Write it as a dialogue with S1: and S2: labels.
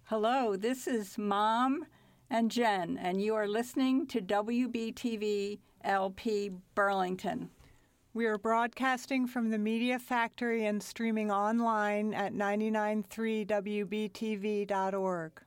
S1: Hello, this is Mom and Jen, and you are listening to WBTV LP Burlington.
S2: We are broadcasting from the Media Factory and streaming online at 993wbtv.org.